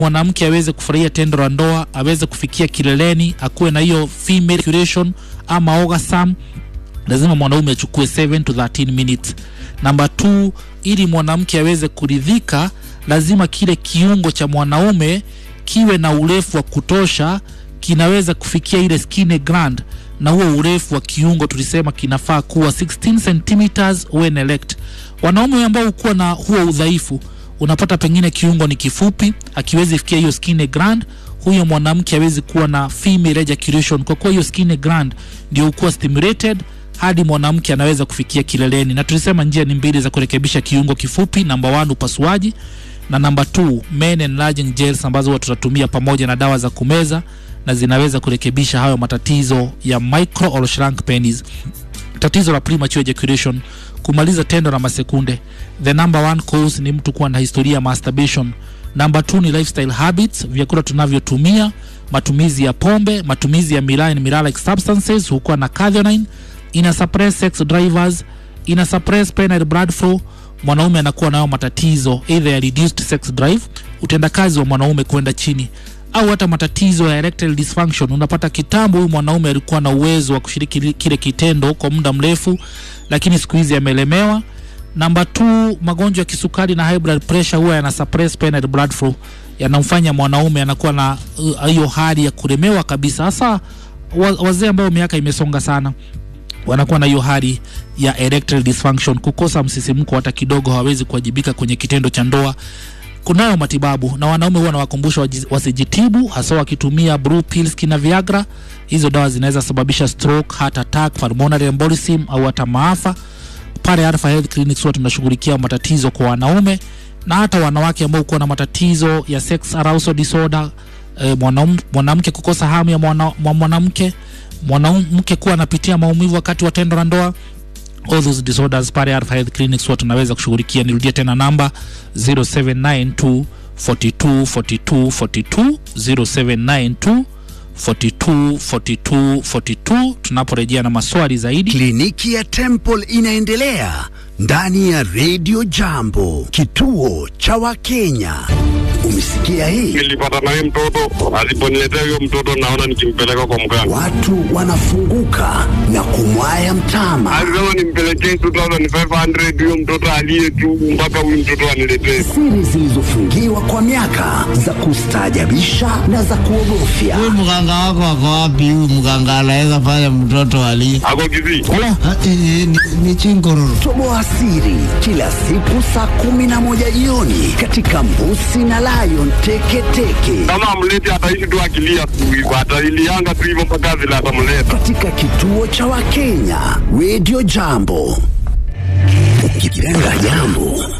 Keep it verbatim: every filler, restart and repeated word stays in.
mwanamke aweze kufurahia tendo la ndoa, aweze kufikia kileleni, akuwe na hiyo female ejaculation ama orgasm, lazima mwanaume achukue seven to thirteen minutes. Number two, ili mwanamke aweze kuridhika, lazima kile kiungo cha mwanaume kiwe na urefu wa kutosha, kinaweza kufikia ile skin gland, na huo urefu wa kiungo tulisema kinafaa kuwa sixteen centimeters when erect. Wanaume ambao ukuwa na huo udhaifu, unapata pengine kiungo ni kifupi, akiwezi fikia hiyo skin gland, huyo mwanamke hawezi kuwa na female ejaculation, kwa kuwa hiyo skin gland ndio ukuwa stimulated hadi mwanamke anaweza kufikia kileleni. Na tulisema njia ni mbili za kurekebisha kiungo kifupi: number one, upasuaji, na number two, men enlarging gels ambazo huwa tutatumia pamoja na dawa za kumeza, na zinaweza kurekebisha hayo matatizo ya micro or shrunk penis. Tatizo la premature ejaculation, kumaliza tendo la masekunde. The number one cause ni mtu kuwa na historia ya masturbation. Number two ni lifestyle habits, vyakula tunavyotumia, matumizi ya pombe, matumizi ya mirai na mirai like substances, hukuwa na cathepsin, ina suppress sex drivers, ina suppress penile blood flow. Mwanaume anakuwa nayo matatizo either ya reduced sex drive, utendakazi wa mwanaume kwenda chini, au hata matatizo ya erectile dysfunction. Unapata kitambo huyu mwanaume alikuwa na uwezo wa kushiriki kile kitendo kwa muda mrefu, lakini siku hizi amelemewa. Number two, magonjwa ya kisukari na high blood pressure huwa yana suppress penile blood flow, yanamfanya mwanaume anakuwa na hiyo uh, hali ya kulemewa kabisa. Hasa wazee ambao miaka imesonga sana wanakuwa na hiyo hali ya erectile dysfunction, kukosa msisimko hata kidogo, hawezi kuwajibika kwenye kitendo cha ndoa. Kunayo matibabu, na wanaume huwa nawakumbusha wasijitibu, hasa wakitumia blue pills kina Viagra. Hizo dawa zinaweza sababisha stroke, heart attack, pulmonary embolism au hata maafa. Pale Alpha Health Clinics huwa tunashughulikia matatizo kwa wanaume na hata wanawake ambao uko na matatizo ya sex arousal disorder, e, mwanamke kukosa hamu ya mwanamke, mwanamke kuwa anapitia maumivu wakati wa tendo la ndoa. All those disorders pale Alpha Health Clinics huwa tunaweza kushughulikia. Nirudie tena namba zero seven nine two four two four two four two, zero seven nine two four two four two four two. Tunaporejea na maswali zaidi. Kliniki ya Temple inaendelea ndani ya Radio Jambo, kituo cha Wakenya. Umesikia hii? Nilipata naye mtoto, aliponiletea huyo mtoto naona nikimpeleka kwa mganga. Watu wanafunguka na kumwaya mtama. Alisema nimpelekee two thousand five hundred huyo mtoto aliye tu mpaka huyo mtoto aniletee. Siri zilizofungiwa kwa miaka, za kustaajabisha na za kuogofya. Huyu mganga wako wako wapi? Huyu mganga anaweza fanya mtoto ali ako kizi? Wala ni, ni chingororo. Toboa siri kila siku saa kumi na moja jioni katika Mbusi na Lion Teke Teke. Kama amlete ataishi tu akilia tu, atailianga tu hivyo mpaka vile atamleta. Katika kituo cha Wakenya, Radio Jambo. Ukipenda jambo